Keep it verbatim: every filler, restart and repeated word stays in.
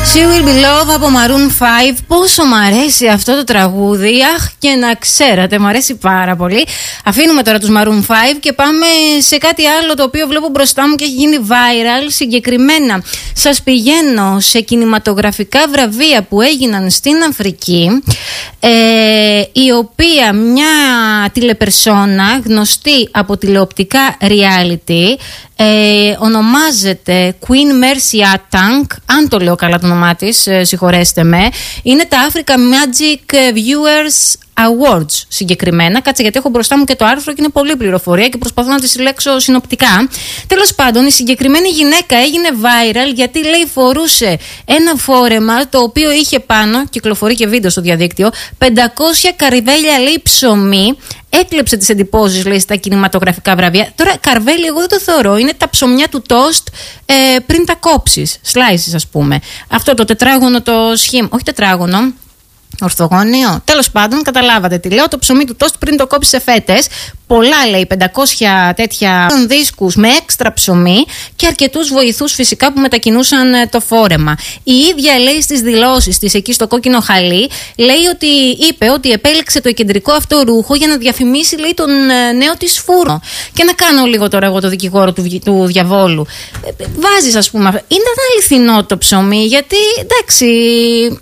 She Will Be Love από Maroon φάιβ. Πόσο μ' αρέσει αυτό το τραγούδι. Αχ, και να ξέρατε, μ' αρέσει πάρα πολύ. Αφήνουμε τώρα τους Maroon φάιβ και πάμε σε κάτι άλλο το οποίο βλέπω μπροστά μου και έχει γίνει viral. Συγκεκριμένα σας πηγαίνω σε κινηματογραφικά βραβεία που έγιναν στην Αφρική, ε, η οποία μια τηλεπερσόνα γνωστή από τηλεοπτικά reality, Ε, ονομάζεται Queen Mercy Atang, αν το λέω καλά το όνομά της, ε, συγχωρέστε με. Είναι τα Africa Magic Viewers Awards συγκεκριμένα. Κάτσε, γιατί έχω μπροστά μου και το άρθρο και είναι πολλή πληροφορία και προσπαθώ να τη συλλέξω συνοπτικά. Τέλος πάντων, η συγκεκριμένη γυναίκα έγινε viral γιατί, λέει, φορούσε ένα φόρεμα το οποίο είχε πάνω, κυκλοφορεί και βίντεο στο διαδίκτυο, πεντακόσια καρβέλια, λέει, ψωμί. Έκλεψε τις εντυπώσεις, λέει, στα κινηματογραφικά βραβεία. Τώρα, καρβέλι, εγώ δεν το θεωρώ. Είναι τα ψωμιά του τόστ ε, πριν τα κόψεις. Slices, ας πούμε. Αυτό το τετράγωνο, το σχήμα. Όχι τετράγωνο. Ορθογώνιο. Τέλος πάντων, καταλάβατε τι λέω. Το ψωμί του τόστ πριν το κόψει σε φέτες. Πολλά, λέει, πεντακόσια τέτοια δίσκους με έξτρα ψωμί και αρκετούς βοηθούς φυσικά που μετακινούσαν το φόρεμα. Η ίδια, λέει, στις δηλώσεις της εκεί στο κόκκινο χαλί, λέει ότι είπε ότι επέλεξε το κεντρικό αυτό ρούχο για να διαφημίσει, λέει, τον νέο της φούρνο. Και να κάνω λίγο τώρα εγώ το δικηγόρο του, του διαβόλου. Βάζεις, ας πούμε, είναι αληθινό το ψωμί, γιατί εντάξει.